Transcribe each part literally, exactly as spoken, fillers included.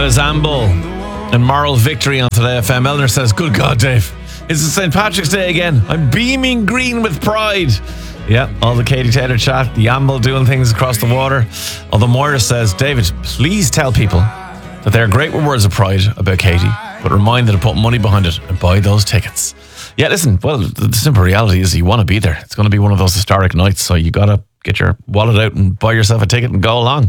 That is Amble and Moral Victory on Today F M. Eleanor says, good God, Dave, it's Saint Patrick's Day again. I'm beaming green with pride. Yeah, all the Katie Taylor chat, the Amble doing things across the water. Although Moira says, David, please tell people that they're great with words of pride about Katie, but remind them to put money behind it and buy those tickets. Yeah, listen, well, the simple reality is you want to be there. It's going to be one of those historic nights, so you got to get your wallet out and buy yourself a ticket and go along.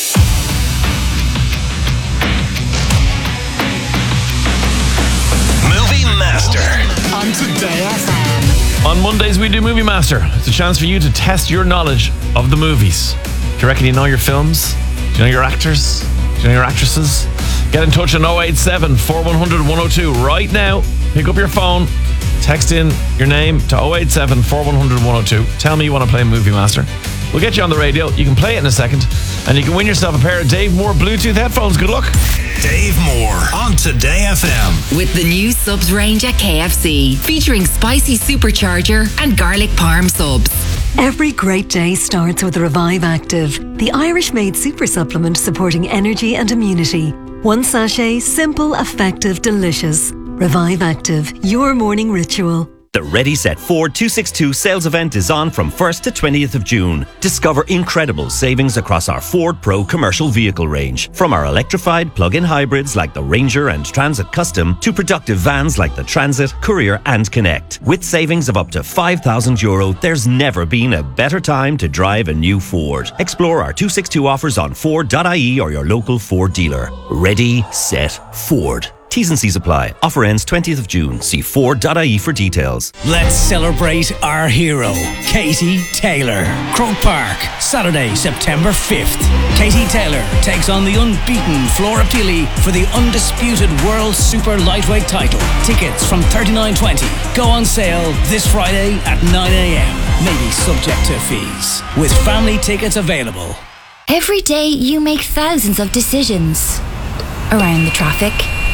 On Today F M. On Mondays we do Movie Master. It's a chance for you to test your knowledge of the movies. Do you reckon you know your films? Do you know your actors? Do you know your actresses? Get in touch on oh eight seven, four one zero zero, one oh two right now. Pick up your phone, text in your name to oh eight seven, four one zero zero, one oh two. Tell me you want to play Movie Master. We'll get you on the radio. You can play it in a second, and you can win yourself a pair of Dave Moore Bluetooth headphones. Good luck. Dave Moore on Today F M. With the new subs range at K F C, featuring spicy supercharger and garlic parm subs. Every great day starts with Revive Active, the Irish-made super supplement supporting energy and immunity. One sachet, simple, effective, delicious. Revive Active, your morning ritual. The Ready Set Ford two sixty-two sales event is on from first to twentieth of June. Discover incredible savings across our Ford Pro commercial vehicle range. From our electrified plug-in hybrids like the Ranger and Transit Custom to productive vans like the Transit, Courier and Connect. With savings of up to five thousand euro, there's never been a better time to drive a new Ford. Explore our two sixty-two offers on Ford dot I E or your local Ford dealer. Ready, Set, Ford. T's and C's apply. Offer ends twentieth of June. See Ford dot I E for details. Let's celebrate our hero, Katie Taylor. Croke Park, Saturday, September fifth. Katie Taylor takes on the unbeaten Flora Peely for the undisputed World Super Lightweight title. Tickets from thirty-nine twenty go on sale this Friday at nine a.m. Maybe subject to fees. With family tickets available. Every day you make thousands of decisions. Around the traffic,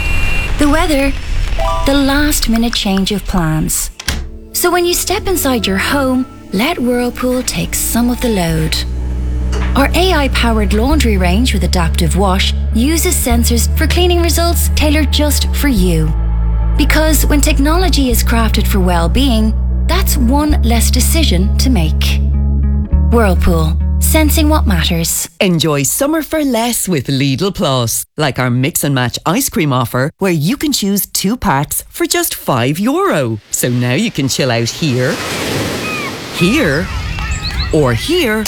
the weather, the last minute change of plans. So when you step inside your home, let Whirlpool take some of the load. Our A I-powered laundry range with adaptive wash uses sensors for cleaning results tailored just for you. Because when technology is crafted for well-being, that's one less decision to make. Whirlpool. Sensing what matters. Enjoy summer for less with Lidl Plus. Like our mix and match ice cream offer, where you can choose two packs for just five euro. So now you can chill out here, here, or here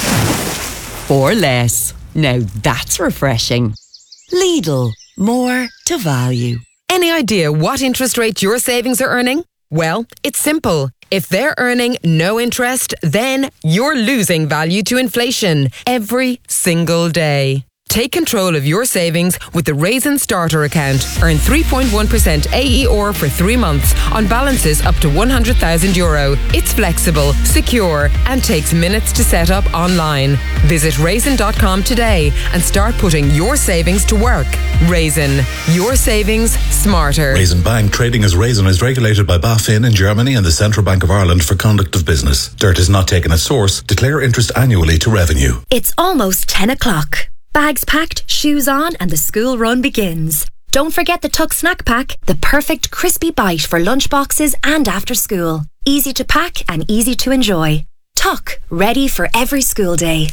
for less. Now that's refreshing. Lidl. More to value. Any idea what interest rate your savings are earning? Well, it's simple. If they're earning no interest, then you're losing value to inflation every single day. Take control of your savings with the Raisin Starter account. Earn three point one percent A E R for three months on balances up to one hundred thousand euro. It's flexible, secure, and takes minutes to set up online. Visit raisin dot com today and start putting your savings to work. Raisin, your savings smarter. Raisin Bank trading as Raisin is regulated by BaFin in Germany and the Central Bank of Ireland for conduct of business. Dirt is not taken as source. Declare interest annually to revenue. It's almost ten o'clock. Bags packed, shoes on, and the school run begins. Don't forget the Tuck Snack Pack, the perfect crispy bite for lunchboxes and after school. Easy to pack and easy to enjoy. Tuck, ready for every school day.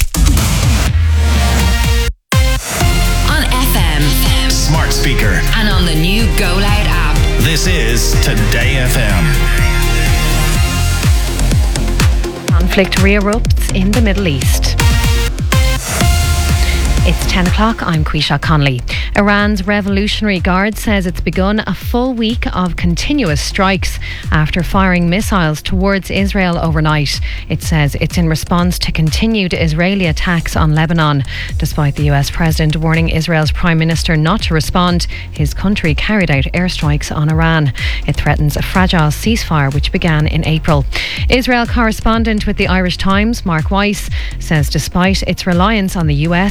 On F M, Smart Speaker, and on the new Go Loud app. This is Today F M. Conflict re-erupts in the Middle East. It's ten o'clock, I'm Quisha Connolly. Iran's Revolutionary Guard says it's begun a full week of continuous strikes after firing missiles towards Israel overnight. It says it's in response to continued Israeli attacks on Lebanon. Despite the U S President warning Israel's Prime Minister not to respond, his country carried out airstrikes on Iran. It threatens a fragile ceasefire which began in April. Israel correspondent with the Irish Times, Mark Weiss, says despite its reliance on the U S, people in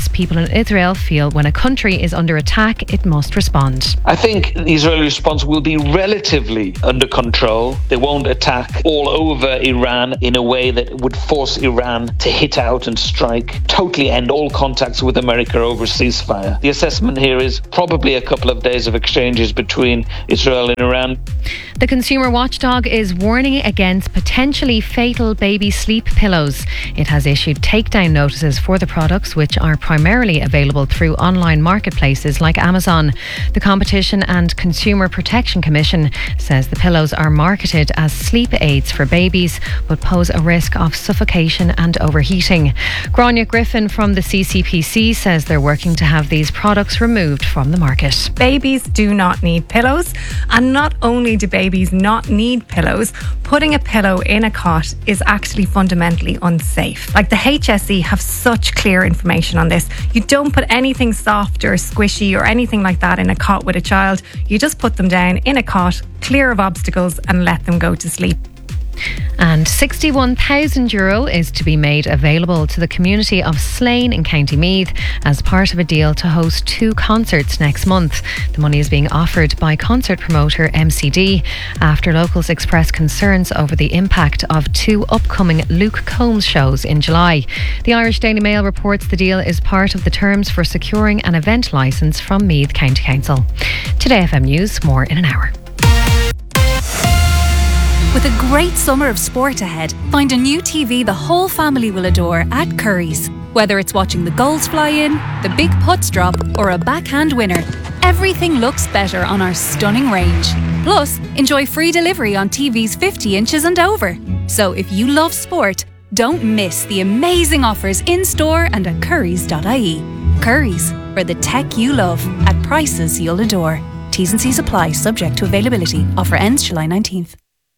Israel feel when a country is under attack, it must respond. I think the Israeli response will be relatively under control. They won't attack all over Iran in a way that would force Iran to hit out and strike, totally end all contacts with America over ceasefire. The assessment here is probably a couple of days of exchanges between Israel and Iran. The consumer watchdog is warning against potentially fatal baby sleep pillows. It has issued takedown notices for the products, which are primarily available through online marketplaces like Amazon. The Competition and Consumer Protection Commission says the pillows are marketed as sleep aids for babies, but pose a risk of suffocation and overheating. Grania Griffin from the C C P C says they're working to have these products removed from the market. Babies do not need pillows, and not only do babies not need pillows, putting a pillow in a cot is actually fundamentally unsafe. Like, the H S E have such clear information on this. You don't put anything soft or squishy or anything like that in a cot with a child. You just put them down in a cot, clear of obstacles, and let them go to sleep. And sixty-one thousand euro is to be made available to the community of Slane in County Meath as part of a deal to host two concerts next month. The money is being offered by concert promoter M C D after locals expressed concerns over the impact of two upcoming Luke Combs shows in July. The Irish Daily Mail reports the deal is part of the terms for securing an event licence from Meath County Council. Today F M News, more in an hour. With a great summer of sport ahead, find a new T V the whole family will adore at Curry's. Whether it's watching the goals fly in, the big putts drop, or a backhand winner, everything looks better on our stunning range. Plus, enjoy free delivery on T Vs fifty inches and over. So if you love sport, don't miss the amazing offers in-store and at currys dot I E. Curry's, for the tech you love, at prices you'll adore. T's and C's apply, subject to availability. Offer ends July nineteenth.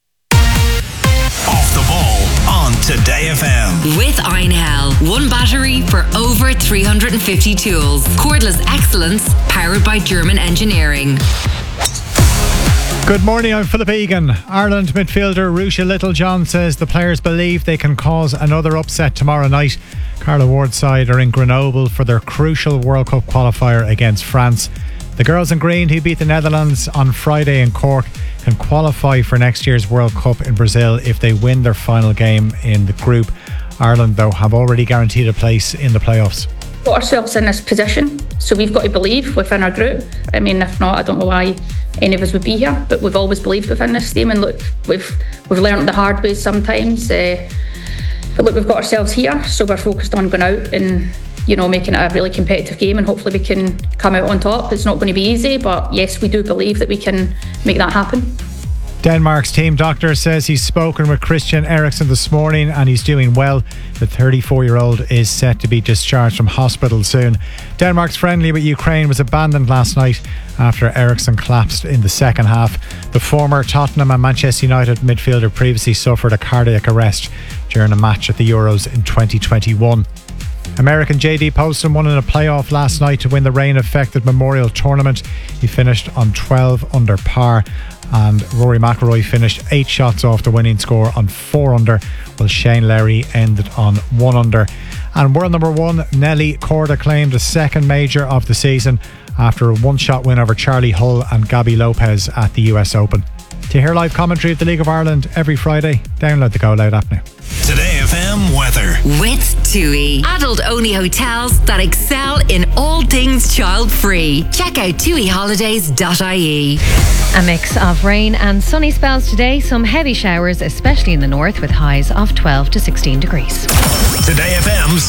Off the ball on Today F M. With Einhell. One battery for over three hundred fifty tools. Cordless excellence powered by German engineering. Good morning, I'm Philip Egan. Ireland midfielder Ruesha Littlejohn says the players believe they can cause another upset tomorrow night. Carla Ward's side are in Grenoble for their crucial World Cup qualifier against France. The girls in green, who beat the Netherlands on Friday in Cork, can qualify for next year's World Cup in Brazil if they win their final game in the group. Ireland, though, have already guaranteed a place in the playoffs. Put ourselves in this position, so we've got to believe within our group. I mean, if not, I don't know why any of us would be here, but we've always believed within this team, and look, we've we've learned the hard way sometimes. Uh, but look, we've got ourselves here, so we're focused on going out and, you know, making it a really competitive game, and hopefully we can come out on top. It's not going to be easy, but yes, we do believe that we can make that happen. Denmark's team doctor says he's spoken with Christian Eriksen this morning and he's doing well. The thirty-four-year-old is set to be discharged from hospital soon. Denmark's friendly with Ukraine was abandoned last night after Eriksen collapsed in the second half. The former Tottenham and Manchester United midfielder previously suffered a cardiac arrest during a match at the Euros in twenty twenty-one. American J D Poston won in a playoff last night to win the rain-affected Memorial Tournament. He finished on twelve under par, and Rory McIlroy finished eight shots off the winning score on four under, while Shane Lowry ended on one under. And world number one, Nelly Korda, claimed a second major of the season after a one-shot win over Charlie Hull and Gabi Lopez at the U S Open. To hear live commentary of the League of Ireland every Friday, download the Go Loud app now. Today F M weather. With TUI. Adult-only hotels that excel in all things child-free. Check out tui holidays dot I E. A mix of rain and sunny spells today. Some heavy showers, especially in the north, with highs of twelve to sixteen degrees. Today F M's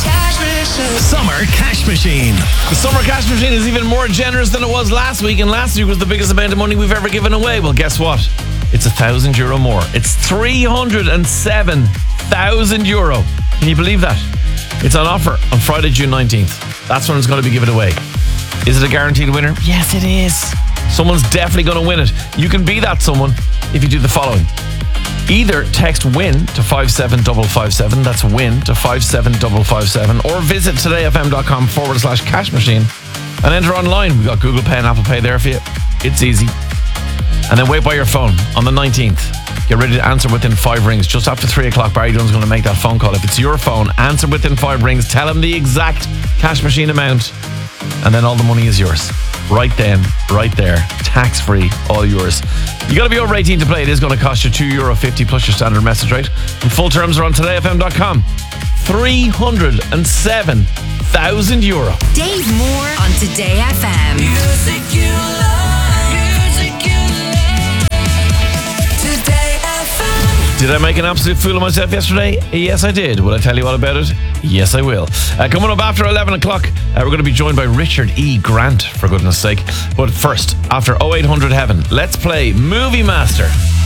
Summer Cash Machine. The Summer Cash Machine is even more generous than it was last week, and last week was the biggest amount of money we've ever given away. Well, guess what? It's a thousand euro more. It's three hundred seven thousand euro. Can you believe that? It's on offer on Friday, June nineteenth. That's when it's going to be given away. Is it a guaranteed winner? Yes, it is. Someone's definitely going to win it. You can be that someone if you do the following. Either text WIN to five seven five five seven, that's WIN to five seven five five seven, or visit todayfm.com forward slash cash machine and enter online. We've got Google Pay and Apple Pay there for you. It's easy. And then wait by your phone on the nineteenth. Get ready to answer within five rings. Just after three o'clock, Barry Dunn's going to make that phone call. If it's your phone, answer within five rings. Tell him the exact cash machine amount, and then all the money is yours. Right then, right there, tax-free, all yours. You got to be over eighteen to play. It is going to cost you two euro fifty plus your standard message rate. And full terms are on today f m dot com. three hundred seven thousand euro. Dave Moore on Today F M. Music you love, music you love. Today F M. Did I make an absolute fool of myself yesterday? Yes, I did. Will I tell you all about it? Yes, I will. Uh, coming up after eleven o'clock, uh, we're going to be joined by Richard E. Grant, for goodness sake. But first, after oh eight hundred Heaven, let's play Movie Master.